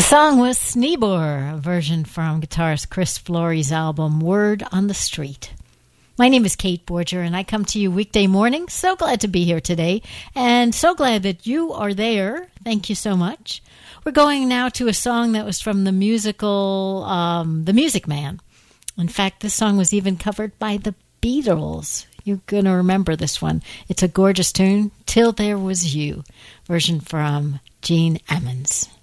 The song was Sneebor, a version from guitarist Chris Flory's album Word on the Street. My name is Kate Borger, and I come to you weekday morning. So glad to be here today, and so glad that you are there. Thank you so much. We're going now to a song that was from the musical The Music Man. In fact, this song was even covered by the Beatles. You're going to remember this one. It's a gorgeous tune, Till There Was You, version from Gene Ammons.